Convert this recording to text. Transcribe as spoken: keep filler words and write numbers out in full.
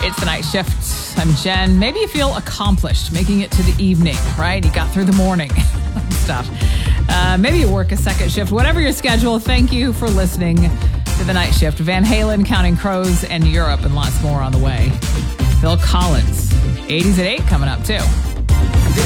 It's the night shift. I'm Jen. Maybe you feel accomplished making it to the evening, right? You got through the morning stuff. Uh, maybe you work a second shift. Whatever your schedule, thank you for listening to the night shift. Van Halen, Counting Crows, and Europe, and lots more on the way. Phil Collins, eighties at eight coming up too.